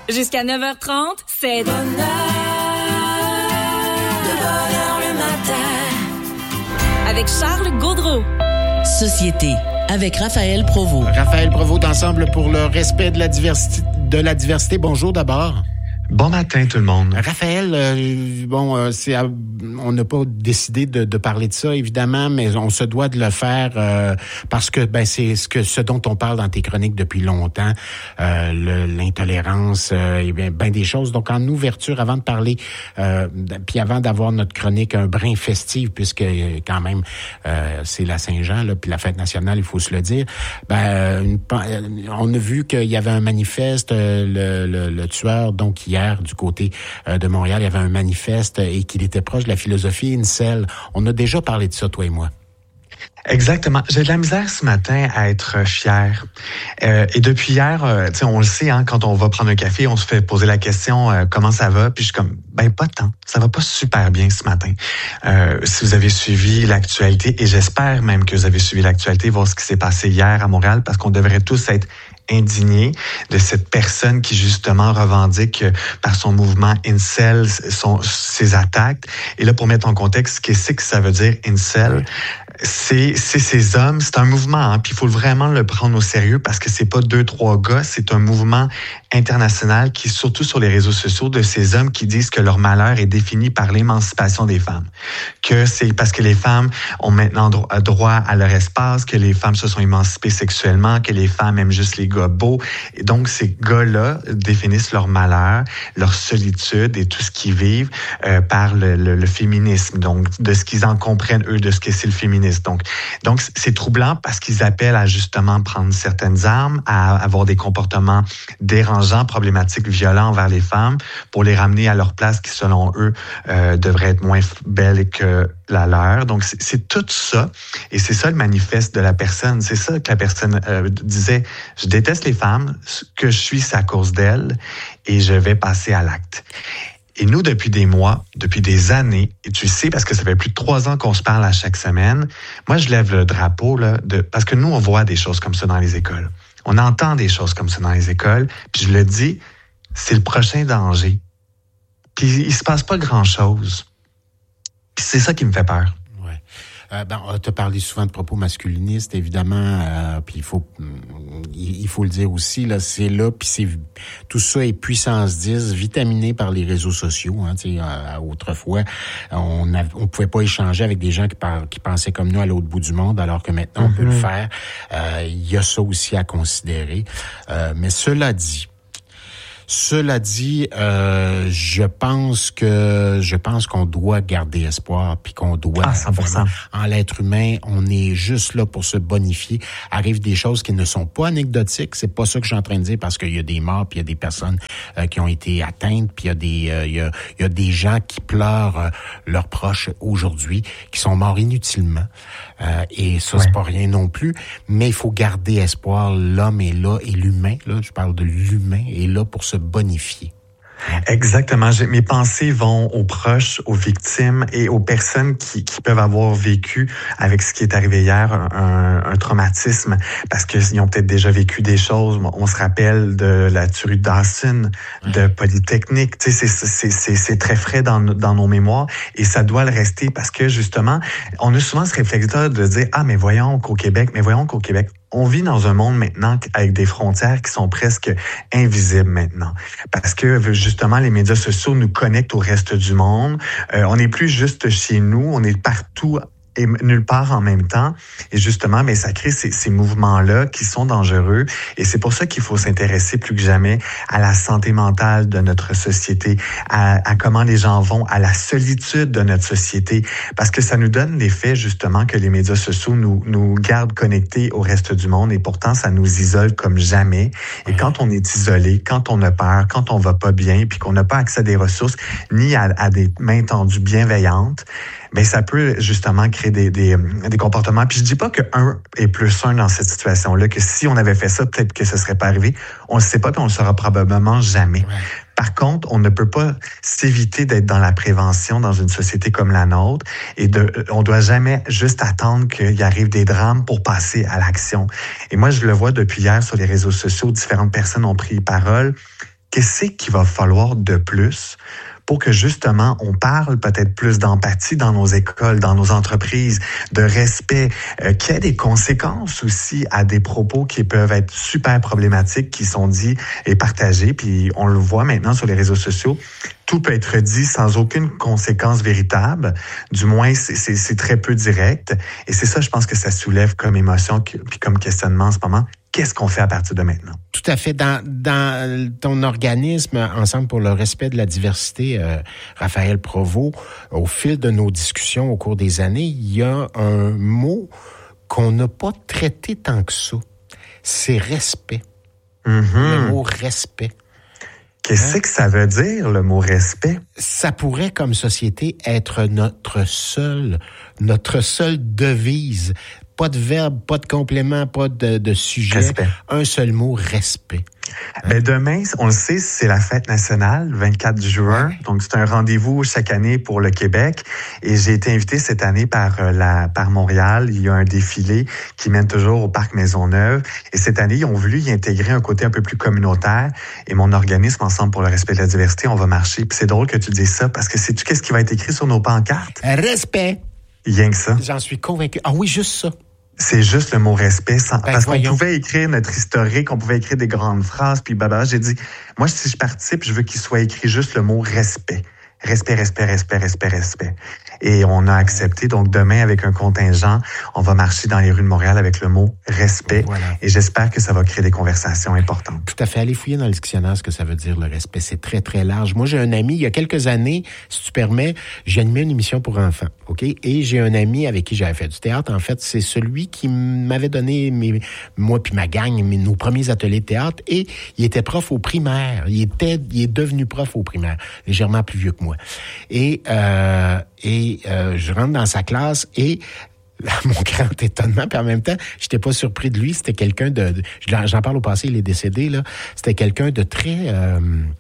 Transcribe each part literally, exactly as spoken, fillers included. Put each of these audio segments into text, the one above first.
Jusqu'à neuf heures trente, c'est bonheur, de bonheur le matin. Avec Charles Gaudreault. Société, avec Raphaël Provost. Raphaël Provost d'Ensemble pour le respect de la diversité. De la diversité. Bonjour d'abord. Bon matin tout le monde. Raphaël, euh, bon, euh, c'est, euh, on n'a pas décidé de, de parler de ça évidemment, mais on se doit de le faire euh, parce que ben c'est ce que ce dont on parle dans tes chroniques depuis longtemps, euh, le, l'intolérance euh, et bien ben des choses. Donc en ouverture, avant de parler, euh, puis avant d'avoir notre chronique un brin festive, puisque quand même euh, c'est la Saint-Jean là, puis la fête nationale, il faut se le dire. Ben une, on a vu qu'il y avait un manifeste, le, le, le tueur donc hier du côté euh, de Montréal, il y avait un manifeste et qu'il était proche de la philosophie incel. On a déjà parlé de ça, toi et moi. Exactement. J'ai de la misère ce matin à être fier. Euh, et depuis hier, euh, tu sais, on le sait, hein, quand on va prendre un café, on se fait poser la question euh, comment ça va. Puis je suis comme, ben pas tant. Ça va pas super bien ce matin. Euh, si vous avez suivi l'actualité, et j'espère même que vous avez suivi l'actualité, voir ce qui s'est passé hier à Montréal, parce qu'on devrait tous être indigné de cette personne qui justement revendique par son mouvement incel son, ses attaques. Et là, pour mettre en contexte, qu'est-ce que ça veut dire incel? C'est, c'est ces hommes, c'est un mouvement, hein, puis il faut vraiment le prendre au sérieux parce que c'est pas deux, trois gars, c'est un mouvement international qui, surtout sur les réseaux sociaux, de ces hommes qui disent que leur malheur est défini par l'émancipation des femmes. Que c'est parce que les femmes ont maintenant droit à leur espace, que les femmes se sont émancipées sexuellement, que les femmes aiment juste les gars beaux. Et donc, ces gars-là définissent leur malheur, leur solitude et tout ce qu'ils vivent euh, par le, le, le féminisme. Donc, de ce qu'ils en comprennent, eux, de ce que c'est le féminisme. Donc, donc c'est troublant parce qu'ils appellent à justement prendre certaines armes, à avoir des comportements dérangeants, problématiques, violents envers les femmes pour les ramener à leur place qui, selon eux, euh, devrait être moins belle que la leur. Donc, c'est, c'est tout ça. Et c'est ça le manifeste de la personne. C'est ça que la personne euh, disait. Je déteste les femmes. Ce que je suis, c'est à cause d'elles et je vais passer à l'acte. Et nous, depuis des mois, depuis des années, et tu sais, parce que ça fait plus de trois ans qu'on se parle à chaque semaine, moi, je lève le drapeau, là, de, parce que nous, on voit des choses comme ça dans les écoles. On entend des choses comme ça dans les écoles, puis je le dis, c'est le prochain danger. Puis il se passe pas grand-chose. Puis c'est ça qui me fait peur. Ouais. Euh, ben, on t'a parlé souvent de propos masculinistes, évidemment, euh, puis il faut il faut le dire aussi, là, c'est là, puis c'est tout ça est puissance dix, vitaminé par les réseaux sociaux. Hein, tu sais, euh, autrefois, on a, on pouvait pas échanger avec des gens qui, par, qui pensaient comme nous à l'autre bout du monde, alors que maintenant, mm-hmm. on peut le faire. Euh, il y a ça aussi à considérer. Euh, mais cela dit, Cela dit, euh, je pense que je pense qu'on doit garder espoir, puis qu'on doit ah, cent pour cent. En l'être humain, on est juste là pour se bonifier. Arrivent des choses qui ne sont pas anecdotiques, c'est pas ça que je suis en train de dire, parce qu'il y a des morts, puis il y a des personnes euh, qui ont été atteintes, puis il y a des euh, il y a il y a des gens qui pleurent euh, leurs proches aujourd'hui, qui sont morts inutilement. Euh, et ça, ouais. c'est pas rien non plus. Mais il faut garder espoir. L'homme est là, et l'humain, là, je parle de l'humain, est là pour se bonifier. Exactement. J'ai, mes pensées vont aux proches, aux victimes et aux personnes qui, qui peuvent avoir vécu avec ce qui est arrivé hier un, un traumatisme parce qu'ils ont peut-être déjà vécu des choses. On se rappelle de la tuerie de Dawson, de Polytechnique. Tu sais, c'est, c'est, c'est, c'est très frais dans, dans nos mémoires et ça doit le rester parce que justement, on a souvent ce réflexe-là de dire « Ah, mais voyons qu'au Québec, mais voyons qu'au Québec, on vit dans un monde maintenant avec des frontières qui sont presque invisibles maintenant. Parce que justement, les médias sociaux nous connectent au reste du monde. Euh, on n'est plus juste chez nous, on est partout et nulle part en même temps. Et justement, mais ça crée ces, ces mouvements-là qui sont dangereux. Et c'est pour ça qu'il faut s'intéresser plus que jamais à la santé mentale de notre société, à, à comment les gens vont, à la solitude de notre société. Parce que ça nous donne l'effet, justement, que les médias sociaux nous, nous gardent connectés au reste du monde. Et pourtant, ça nous isole comme jamais. Et quand on est isolé, quand on a peur, quand on va pas bien, puis qu'on n'a pas accès à des ressources, ni à, à des mains tendues bienveillantes, mais ça peut justement créer des, des, des comportements. Puis je dis pas que un est plus un dans cette situation-là, que si on avait fait ça, peut-être que ce serait pas arrivé. On le sait pas, puis on le saura probablement jamais. Ouais. Par contre, on ne peut pas s'éviter d'être dans la prévention dans une société comme la nôtre et de, on doit jamais juste attendre qu'il arrive des drames pour passer à l'action. Et moi, je le vois depuis hier sur les réseaux sociaux, différentes personnes ont pris parole. qu'est-ce qu'il va falloir de plus pour que justement on parle peut-être plus d'empathie dans nos écoles, dans nos entreprises, de respect, euh, qu'il y ait des conséquences aussi à des propos qui peuvent être super problématiques, qui sont dits et partagés. Puis on le voit maintenant sur les réseaux sociaux, tout peut être dit sans aucune conséquence véritable. Du moins, c'est, c'est, c'est très peu direct. Et c'est ça, je pense que ça soulève comme émotion puis comme questionnement en ce moment. Qu'est-ce qu'on fait à partir de maintenant? Tout à fait. Dans, dans ton organisme, Ensemble pour le respect de la diversité, euh, Raphaël Provost, au fil de nos discussions au cours des années, il y a un mot qu'on n'a pas traité tant que ça. C'est respect. Mm-hmm. Le mot respect. Qu'est-ce hein? que ça veut dire, le mot respect? Ça pourrait, comme société, être notre seule, notre seule devise. Pas de verbe, pas de complément, pas de, de sujet. Respect. Un seul mot, respect. Hein? Ben demain, on le sait, c'est la fête nationale, le vingt-quatre juin. Ouais. Donc, c'est un rendez-vous chaque année pour le Québec. Et j'ai été invité cette année par, la, par Montréal. Il y a un défilé qui mène toujours au Parc Maisonneuve. Et cette année, ils ont voulu y intégrer un côté un peu plus communautaire. Et mon organisme, Ensemble pour le respect de la diversité, on va marcher. Puis c'est drôle que tu dises ça, parce que sais-tu qu'est-ce qui va être écrit sur nos pancartes? Respect. Rien que ça. J'en suis convaincu. Ah oui, juste ça. C'est juste le mot respect. Sans, ben, parce voyons. qu'on pouvait écrire notre historique, on pouvait écrire des grandes phrases, puis blablabla. J'ai dit, moi, si je participe, je veux qu'il soit écrit juste le mot respect. Respect, respect, respect, respect, respect. Et on a accepté. Donc, demain, avec un contingent, on va marcher dans les rues de Montréal avec le mot respect. Voilà. Et j'espère que ça va créer des conversations importantes. Tout à fait. Allez fouiller dans le dictionnaire ce que ça veut dire, le respect. C'est très, très large. Moi, j'ai un ami, il y a quelques années, si tu permets, j'ai animé une émission pour enfants, OK? Et j'ai un ami avec qui j'avais fait du théâtre. En fait, c'est celui qui m'avait donné, mes, moi puis ma gang, mes, nos premiers ateliers de théâtre. Et il était prof au primaire. Il était, il est devenu prof au primaire, légèrement plus vieux que moi. Et, euh, et euh, je rentre dans sa classe et mon grand étonnement, puis en même temps, j'étais pas surpris de lui. C'était quelqu'un de, de j'en parle au passé, il est décédé là. C'était quelqu'un de très, euh,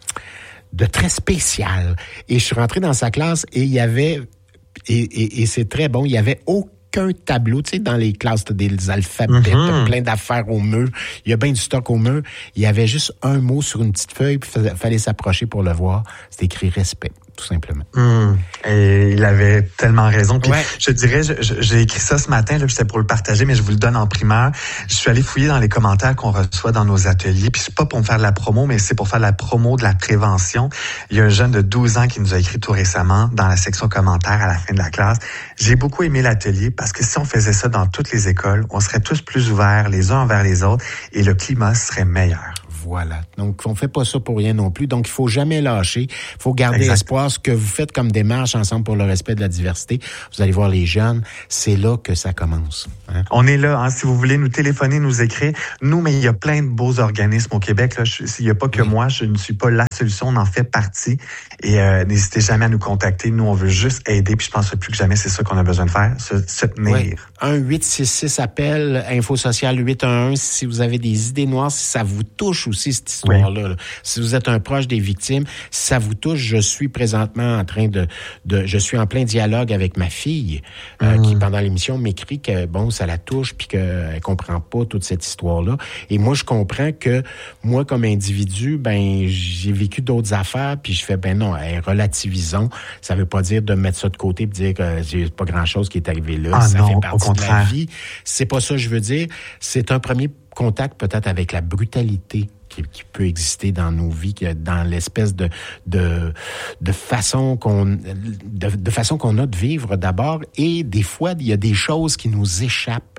de très spécial. Et je suis rentré dans sa classe et il y avait, et, et, et c'est très bon, il y avait aucun qu'un tableau, tu sais, dans les classes, t'as des alphabets, mm-hmm. t'as plein d'affaires au mur. Il y a bien du stock au mur. Il y avait juste un mot sur une petite feuille, puis il fallait s'approcher pour le voir. C'était écrit respect, tout simplement. Mm. Et il avait tellement raison. Puis ouais. je dirais, je, je, j'ai écrit ça ce matin, là, c'était pour le partager, mais je vous le donne en primeur. Je suis allé fouiller dans les commentaires qu'on reçoit dans nos ateliers, puis c'est pas pour me faire de la promo, mais c'est pour faire de la promo de la prévention. Il y a un jeune de douze ans qui nous a écrit tout récemment dans la section commentaires à la fin de la classe. J'ai beaucoup aimé l'atelier parce que si on faisait ça dans toutes les écoles, on serait tous plus ouverts les uns envers les autres et le climat serait meilleur. Voilà. Donc, on fait pas ça pour rien non plus. Donc, il faut jamais lâcher. Il faut garder exact. espoir. Ce que vous faites comme démarche Ensemble pour le respect de la diversité, vous allez voir les jeunes, c'est là que ça commence. Hein? On est là. Hein, si vous voulez nous téléphoner, nous écrire. Nous, mais il y a plein de beaux organismes au Québec. Là. Je, il n'y a pas que oui. moi. Je ne suis pas la solution. On en fait partie. Et euh, n'hésitez jamais à nous contacter. Nous, on veut juste aider. Puis je pense que plus que jamais, c'est ça qu'on a besoin de faire, se, se tenir. Oui. un huit six six appel, Info Sociale huit un un. Si vous avez des idées noires, si ça vous touche aussi, cette histoire-là. Oui. Là. Si vous êtes un proche des victimes, si ça vous touche, je suis présentement en train de... de je suis en plein dialogue avec ma fille euh, mmh. qui, pendant l'émission, m'écrit que, bon, ça la touche puis qu'elle comprend pas toute cette histoire-là. Et moi, je comprends que, moi, comme individu, ben j'ai vécu d'autres affaires puis je fais, ben non, hey, relativisons. Ça veut pas dire de mettre ça de côté et dire que c'est pas grand-chose qui est arrivé là. Ah ça non, fait partie au de contraire. la vie. C'est pas ça que je veux dire. C'est un premier contact peut-être avec la brutalité qui, qui peut exister dans nos vies, dans l'espèce de de de façon qu'on de, de façon qu'on a de vivre d'abord, et des fois il y a des choses qui nous échappent.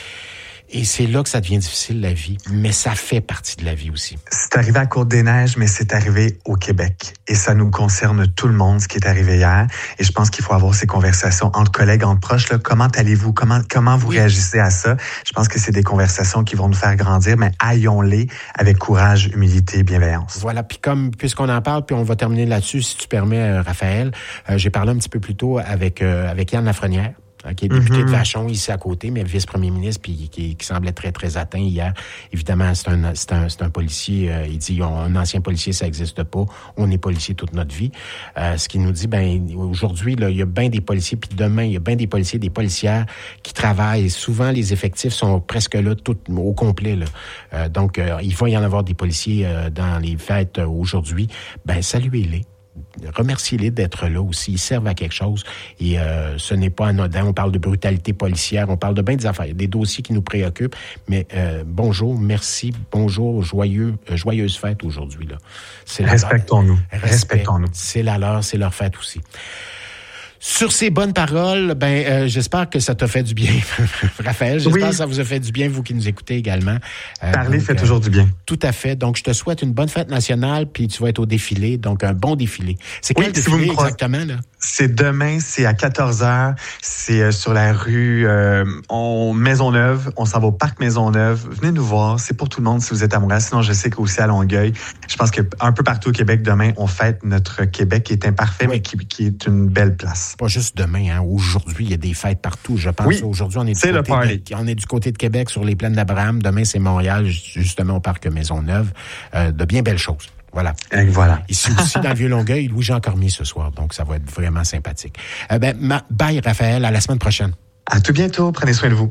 Et c'est là que ça devient difficile, la vie. Mais ça fait partie de la vie aussi. C'est arrivé à Côte-des-Neiges, mais c'est arrivé au Québec. Et ça nous concerne tout le monde, ce qui est arrivé hier. Et je pense qu'il faut avoir ces conversations entre collègues, entre proches. Là. Comment allez-vous? Comment, comment vous oui. réagissez à ça? Je pense que c'est des conversations qui vont nous faire grandir, mais aillons-les avec courage, humilité et bienveillance. Voilà. Puis comme, puisqu'on en parle, puis on va terminer là-dessus, si tu permets, euh, Raphaël, euh, j'ai parlé un petit peu plus tôt avec, euh, avec Yann Lafrenière. qui est député mm-hmm. de Vachon, ici à côté, mais vice-premier ministre, puis qui, qui semblait très, très atteint hier. Évidemment, c'est un, c'est un, c'est un policier, euh, il dit, on, un ancien policier, ça n'existe pas. On est policier toute notre vie. Euh, ce qui nous dit, ben aujourd'hui, là, il y a bien des policiers, puis demain, il y a bien des policiers, des policières qui travaillent. Et souvent, les effectifs sont presque là, tout au complet. Là. Euh, donc, euh, il va y en avoir des policiers euh, dans les fêtes euh, aujourd'hui. Ben, saluez-les. Remerciez-les d'être là aussi. Ils servent à quelque chose. Et euh, ce n'est pas anodin. On parle de brutalité policière. On parle de bien des affaires. Des dossiers qui nous préoccupent. Mais euh, bonjour, merci, bonjour, joyeux, euh, joyeuse fête aujourd'hui. Là. C'est Respectons-nous. Respect, Respectons-nous. C'est la leur, c'est leur fête aussi. Sur ces bonnes paroles, ben euh, j'espère que ça t'a fait du bien, Raphaël. J'espère oui. que ça vous a fait du bien, vous qui nous écoutez également. Euh, Parler donc, fait euh, toujours du bien. Tout à fait. Donc, je te souhaite une bonne fête nationale, puis tu vas être au défilé, donc un bon défilé. C'est oui, quel défilé si exactement, là? C'est demain, c'est à quatorze heures. C'est euh, sur la rue euh, on, Maisonneuve. On s'en va au parc Maisonneuve. Venez nous voir. C'est pour tout le monde si vous êtes à Montréal. Sinon, je sais qu'aussi à Longueuil. Je pense qu'un peu partout au Québec, demain, on fête notre Québec qui est imparfait, oui. mais qui, qui est une belle place. Pas juste demain, hein. Aujourd'hui, il y a des fêtes partout. Je pense oui, aujourd'hui, on est, du c'est côté de, on est du côté de Québec sur les plaines d'Abraham. Demain, c'est Montréal, justement au parc Maisonneuve. Euh, de bien belles choses. Voilà. Et voilà. Ici aussi, dans le Vieux-Longueuil, Louis-Jean Cormier ce soir. Donc, ça va être vraiment sympathique. Euh, ben, ma, bye, Raphaël. À la semaine prochaine. À tout bientôt. Prenez soin de vous.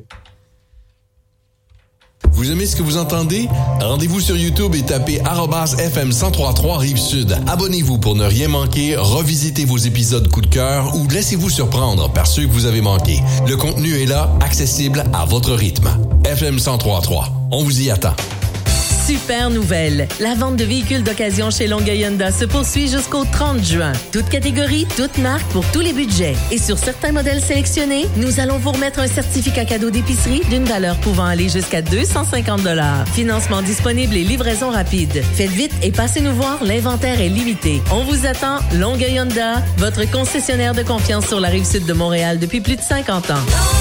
Vous aimez ce que vous entendez? Rendez-vous sur YouTube et tapez arobase F M cent trois virgule trois Rive-Sud. Abonnez-vous pour ne rien manquer, revisitez vos épisodes coup de cœur ou laissez-vous surprendre par ceux que vous avez manqués. Le contenu est là, accessible à votre rythme. F M cent trois virgule trois. On vous y attend. Super nouvelle! La vente de véhicules d'occasion chez Longueuil Honda se poursuit jusqu'au trente juin. Toute catégorie, toute marque pour tous les budgets. Et sur certains modèles sélectionnés, nous allons vous remettre un certificat cadeau d'épicerie d'une valeur pouvant aller jusqu'à deux cent cinquante dollars. Financement disponible et livraison rapide. Faites vite et passez nous voir, l'inventaire est limité. On vous attend, Longueuil Honda, votre concessionnaire de confiance sur la Rive-Sud de Montréal depuis plus de cinquante ans.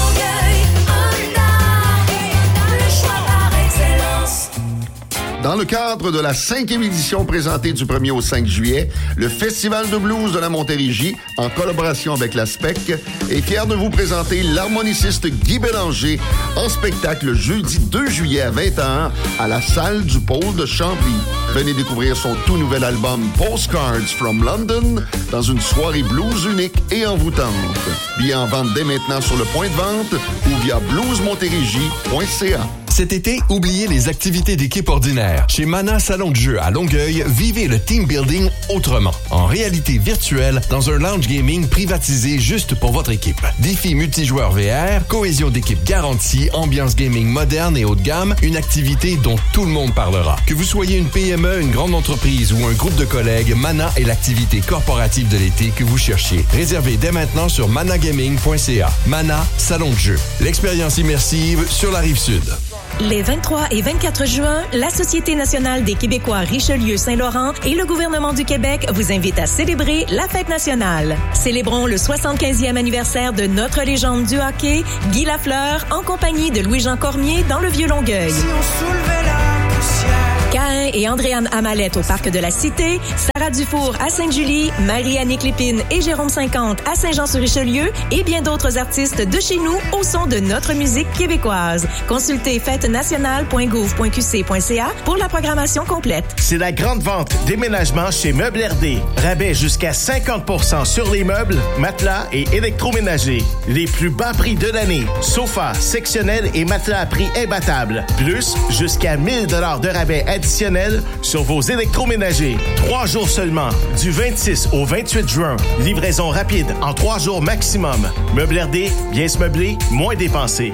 Dans le cadre de la cinquième édition présentée du premier au cinq juillet, le Festival de blues de la Montérégie, en collaboration avec la S P E C, est fier de vous présenter l'harmoniciste Guy Bélanger en spectacle jeudi deux juillet à vingt heures à la salle du Pôle de Chambly. Venez découvrir son tout nouvel album Postcards from London dans une soirée blues unique et envoûtante. Billets en vente dès maintenant sur le point de vente ou via blues montérégie point c a. Cet été, oubliez les activités d'équipe ordinaires. Chez Mana Salon de jeu à Longueuil, vivez le team building autrement. En réalité virtuelle, dans un lounge gaming privatisé juste pour votre équipe. Défis multijoueurs V R, cohésion d'équipe garantie, ambiance gaming moderne et haut de gamme, une activité dont tout le monde parlera. Que vous soyez une P M E, une grande entreprise ou un groupe de collègues, Mana est l'activité corporative de l'été que vous cherchiez. Réservez dès maintenant sur managaming point c a. Mana Salon de jeu. L'expérience immersive sur la Rive-Sud. Les vingt-trois et vingt-quatre juin, la Société nationale des Québécois Richelieu-Saint-Laurent et le gouvernement du Québec vous invitent à célébrer la fête nationale. Célébrons le soixante-quinzième anniversaire de notre légende du hockey, Guy Lafleur, en compagnie de Louis-Jean Cormier dans le Vieux-Longueuil. Si on soulevait la poussière. Caïn et Andréane Amalette au Parc de la Cité, Sarah Dufour à Sainte-Julie, Marie-Annick Lépine et Jérôme cinquante à Saint-Jean-sur-Richelieu et bien d'autres artistes de chez nous au son de notre musique québécoise. Consultez fête nationale point gouv point q c point c a pour la programmation complète. C'est la grande vente déménagement chez Meubles R D. Rabais jusqu'à cinquante pour cent sur les meubles, matelas et électroménagers. Les plus bas prix de l'année. Sofas, sectionnels et matelas à prix imbattable. Plus, jusqu'à mille dollars de rabais additionnels sur vos électroménagers. Trois jours seulement, du vingt-six au vingt-huit juin. Livraison rapide en trois jours maximum. Meubles R D, bien se meubler, moins dépenser.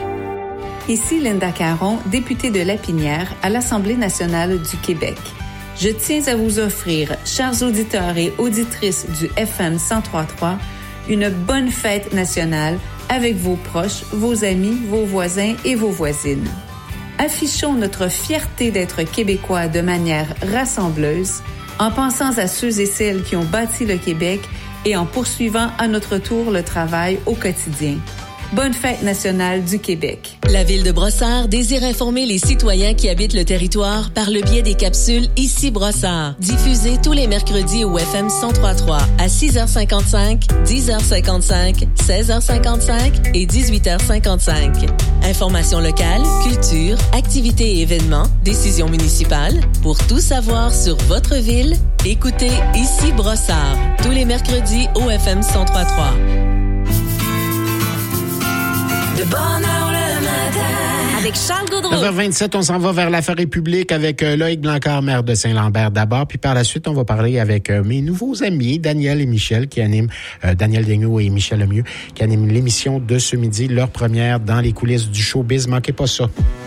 Ici Linda Caron, députée de Lapinière à l'Assemblée nationale du Québec. Je tiens à vous offrir, chers auditeurs et auditrices du F M cent trois virgule trois, une bonne fête nationale avec vos proches, vos amis, vos voisins et vos voisines. Affichons notre fierté d'être Québécois de manière rassembleuse, en pensant à ceux et celles qui ont bâti le Québec et en poursuivant à notre tour le travail au quotidien. Bonne fête nationale du Québec. La Ville de Brossard désire informer les citoyens qui habitent le territoire par le biais des capsules Ici Brossard, diffusées tous les mercredis au F M cent trois virgule trois à six heures cinquante-cinq, dix heures cinquante-cinq, seize heures cinquante-cinq et dix-huit heures cinquante-cinq. Informations locales, culture, activités et événements, décisions municipales. Pour tout savoir sur votre ville, écoutez Ici Brossard, tous les mercredis au F M cent trois virgule trois. De bonne heure le matin. Avec Charles Gaudreau. neuf heures vingt-sept, on s'en va vers l'affaire publique avec euh, Loïc Blancard, maire de Saint-Lambert d'abord. Puis par la suite, on va parler avec euh, mes nouveaux amis, Daniel et Michel, qui animent, euh, Daniel Daigneault et Michel Lemieux, qui animent l'émission de ce midi, leur première dans les coulisses du showbiz. Manquez pas ça.